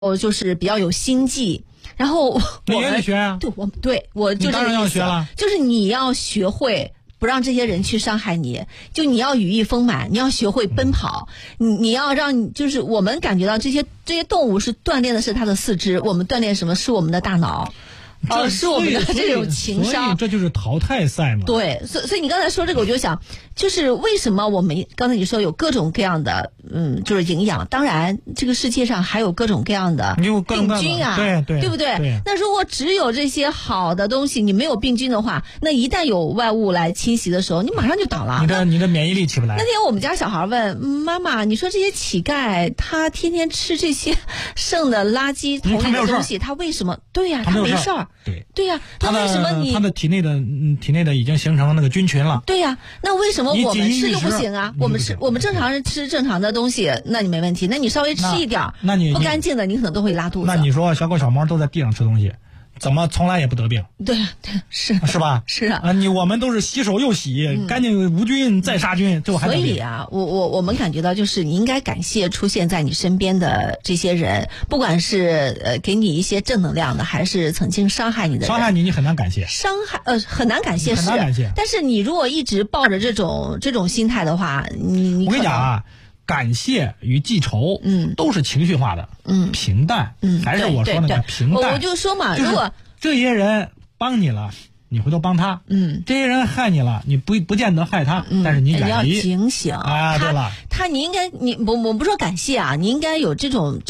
就是比较有心计，然后你也得学啊。 对我就这个意思， 你当然要学了， 就是你要学会不让这些人去伤害你，就你要羽翼丰满，你要学会奔跑，你要让就是我们感觉到这些动物是锻炼的是它的四肢，我们锻炼什么是我们的大脑。是我们的这种情商， 所以这就是淘汰赛嘛。 对，所以你刚才说这个，我就想，就是为什么我们刚才你说有各种各样的，就是营养。当然，这个世界上还有各种各样的病菌啊，对不对？ 对。 那如果只有这些好的东西，你没有病菌的话，那一旦有外物来侵袭的时候，你马上就倒了。 你的免疫力起不来。 那天我们家小孩问妈妈：“你说这些乞丐，他天天吃这些剩的垃圾桶里的东西，他为什么？对呀，他没事儿。对呀，那为什么他的体内的已经形成那个菌群了？ 对呀，那为什么我们吃又不行啊？我们正常人吃正常的东西，那你没问题。那你稍微吃一点， 那你不干净的，你可能都会拉肚子。 那你说小狗小猫都在地上吃东西，怎么从来也不得病？ 对，是吧？ 是啊， 我们都是洗手又洗，干净无菌再杀菌，最后还得病。 所以啊，我们感觉到就是你应该感谢出现在你身边的这些人，不管是给你一些正能量的，还是曾经伤害你的人。 伤害你很难感谢。 很难感谢， 很难感谢。 但是你如果一直抱着这种心态的话，你我跟你讲啊。感谢与记仇，都是情绪化的，平淡，还是我说那个平淡。 我就说嘛， 如果这些人帮你了，你回头帮他，这些人害你了，你不见得害他，但是你远离， 要警醒啊。对了， 你应该我不说感谢啊，你应该有这种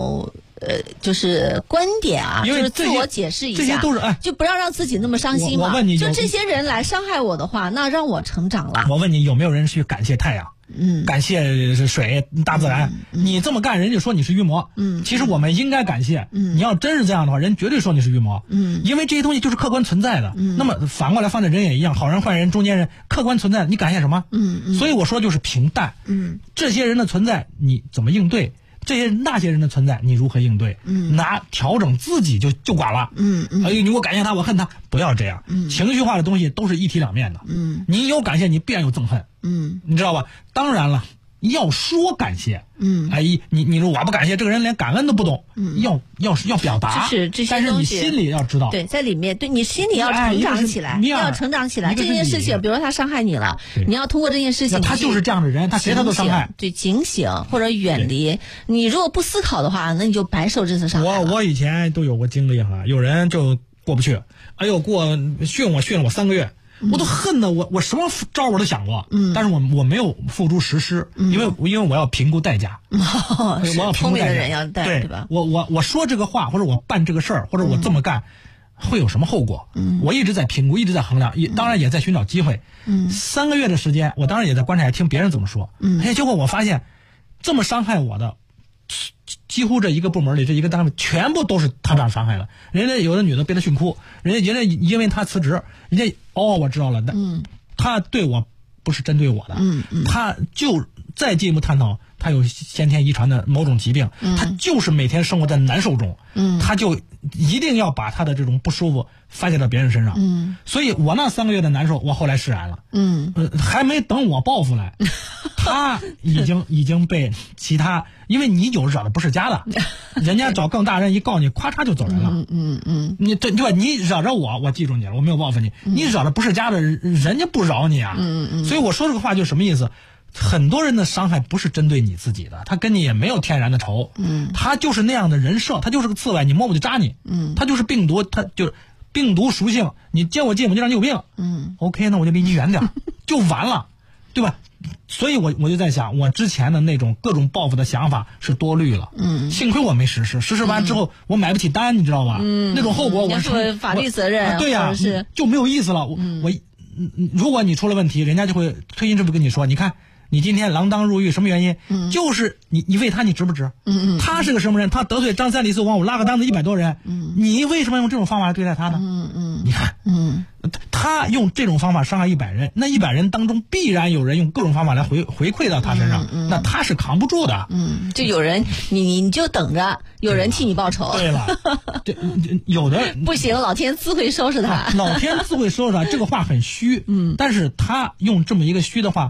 就是观点啊，就是自我解释一下， 这些都是就不要让自己那么伤心嘛。 我问你， 就这些人来伤害我的话，那让我成长了。 我问你，有没有人去感谢太阳？感谢水大自然，你这么干，人家说你是淫魔。其实我们应该感谢。你要真是这样的话，人绝对说你是淫魔。因为这些东西就是客观存在的。那么反过来放在人也一样，好人坏人中间人客观存在，你感谢什么？所以我说就是平淡。这些人的存在你怎么应对？那些人的存在你如何应对？调整自己就管了。你给我感谢他，我恨他，不要这样。情绪化的东西都是一体两面的。你有感谢，你必然有憎恨。你知道吧？当然了，要说感谢。你说我不感谢，这个人连感恩都不懂。要表达，但是你心里要知道。 对，在里面，对你心里要成长起来，要成长起来。这件事情，比如说他伤害你了，你要通过这件事情， 他就是这样的人，他谁他都伤害。 对，警醒或者远离。你如果不思考的话，那你就白受这次伤害。 我以前都有过经历哈，有人就过不去，训了我3个月。我都恨的，我什么招我都想过，但是我没有付诸实施，因为我要评估代价，我要评估代价。聪明的人要对吧？ 我说这个话，或者我办这个事儿，或者我这么干，会有什么后果？我一直在评估，一直在衡量，当然也在寻找机会。3个月的时间，我当然也在观察，听别人怎么说。结果我发现，这么伤害我的，几乎这一个部门里这一个单位全部都是他这样伤害的。人家有的女的被他训哭，人家因为他辞职，人家我知道了，他对我不是针对我的，他就再进一步探讨，他有先天遗传的某种疾病，他就是每天生活在难受中，他就一定要把他的这种不舒服发泄到别人身上，所以我那3个月的难受，我后来释然了，还没等我报复来，他已经被其他，因为你有惹的不是家的，人家找更大人一告你，咵嚓就走人了，你对吧？你惹着我记住你了，我没有报复你，你惹的不是家的，人家不饶你啊，所以我说这个话就什么意思？很多人的伤害不是针对你自己的，他跟你也没有天然的仇，他就是那样的人设，他就是个刺猬，你摸我就扎你，他就是病毒，他就是病毒属性，你接我近我就让你有病，OK， 那我就离你远点就完了，对吧？所以我就在想，我之前的那种各种报复的想法是多虑了，幸亏我没实施完之后我买不起单，你知道吧？那种后果我是法律责任， 对呀，就没有意思了。如果你出了问题，人家就会推心置腹跟你说，你看你今天锒铛入狱，什么原因？就是你为他你值不值？他是个什么人？他得罪张三李四五王五拉个单子100多人，你为什么用这种方法来对待他呢？你看，他用这种方法伤害100人，那100人当中必然有人用各种方法来回馈到他身上，那他是扛不住的。 就有人你就等着有人替你报仇。 对了，有的不行，老天自会收拾他。 老天自会收拾他，这个话很虚，但是他用这么一个虚的话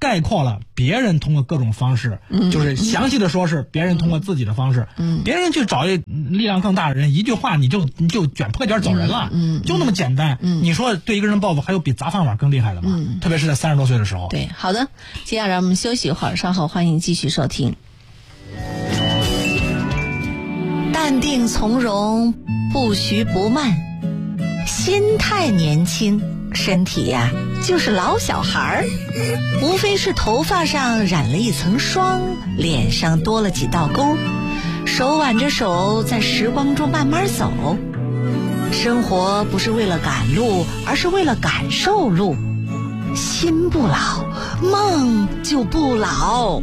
概括了别人通过各种方式，就是详细的说是别人通过自己的方式，别人去找一力量更大的人，一句话你就卷铺盖卷走人了，就那么简单。你说对一个人报复还有比砸饭碗更厉害的吗？特别是在30多岁的时候。 对，好的，接下来我们休息一会儿，稍后欢迎继续收听。淡定从容，不徐不慢，心态年轻，身体呀就是老小孩儿，无非是头发上染了一层霜，脸上多了几道沟，手挽着手在时光中慢慢走。生活不是为了赶路，而是为了感受路。心不老，梦就不老。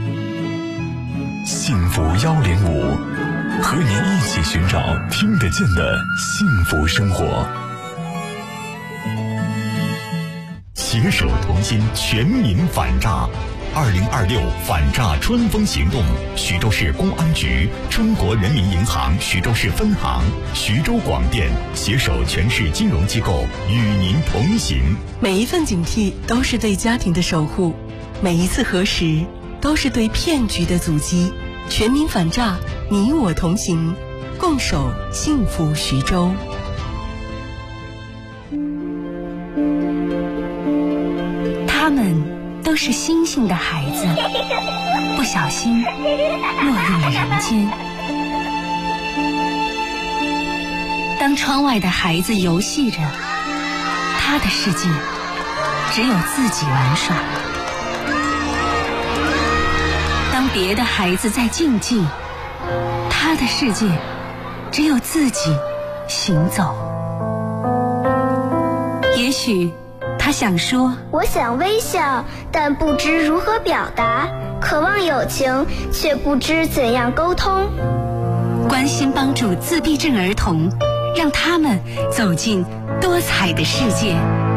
幸福105，和您一起寻找听得见的幸福生活。携手同心，全民反诈。2026反诈春风行动，徐州市公安局、中国人民银行徐州市分行、徐州广电携手全市金融机构与您同行。 每一份警惕都是对家庭的守护，每一次核实都是对骗局的阻击。全民反诈，你我同行，共守幸福徐州。 他们都是星星的孩子，不小心落入了人间。当窗外的孩子游戏着，他的世界只有自己玩耍；当别的孩子在竞技，他的世界只有自己行走。也许他想说， 我想微笑，但不知如何表达；渴望友情，却不知怎样沟通。 关心帮助自闭症儿童，让他们走进多彩的世界。